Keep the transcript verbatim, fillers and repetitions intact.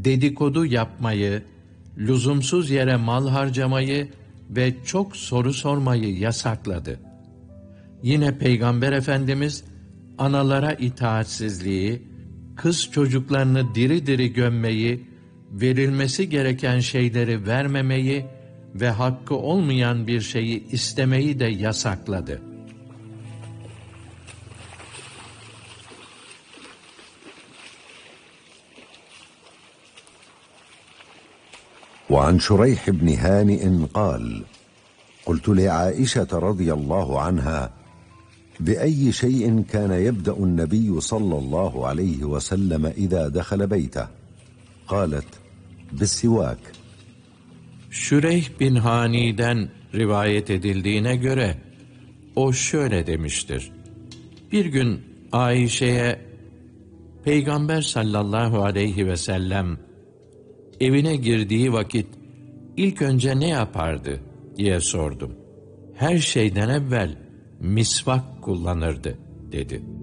dedikodu yapmayı, lüzumsuz yere mal harcamayı ve çok soru sormayı yasakladı. Yine Peygamber Efendimiz, analara itaatsizliği, kız çocuklarını diri diri gömmeyi, verilmesi gereken şeyleri vermemeyi ve hakkı olmayan bir şeyi istemeyi de yasakladı. وعن شريح بن هانئ قال: قلت لعائشة رضي الله عنها: بأي شيء كان يبدأ النبي صلى الله عليه وسلم إذا دخل بيته؟ قالت: بالسواك. Şureyh bin Hani'den rivayet edildiğine göre o şöyle demiştir: Bir gün Ayşe'ye Peygamber sallallahu aleyhi ve sellem evine girdiği vakit ilk önce ne yapardı diye sordum. Her şeyden evvel misvak kullanırdı dedi.